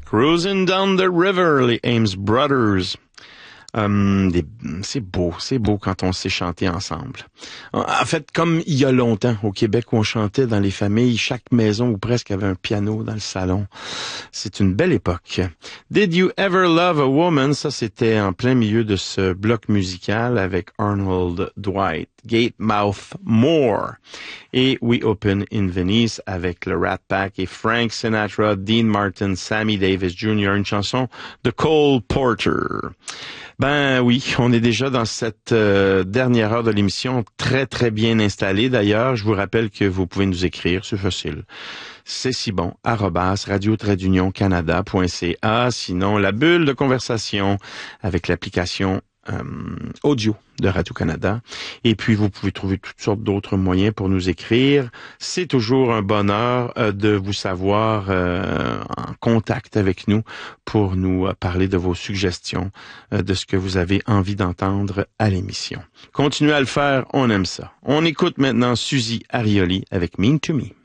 Cruising Down the River, les Ames Brothers. C'est beau quand on sait chanter ensemble. En fait, comme il y a longtemps au Québec où on chantait dans les familles, chaque maison ou presque avait un piano dans le salon. C'est une belle époque. Did You Ever Love a Woman? Ça, c'était en plein milieu de ce bloc musical avec Arnold Dwight, Gatemouth Moore et We Open in Venice avec le Rat Pack et Frank Sinatra, Dean Martin, Sammy Davis Jr., une chanson de Cole Porter. Ben oui, on est déjà dans cette dernière heure de l'émission, très très bien installée. D'ailleurs, je vous rappelle que vous pouvez nous écrire, c'est facile. C'est si bon, @radio-canada.ca. Sinon, la bulle de conversation avec l'application audio de Radio-Canada. Et puis, vous pouvez trouver toutes sortes d'autres moyens pour nous écrire. C'est toujours un bonheur de vous savoir en contact avec nous pour nous parler de vos suggestions, de ce que vous avez envie d'entendre à l'émission. Continuez à le faire, on aime ça. On écoute maintenant Suzy Arioli avec Mean to Me.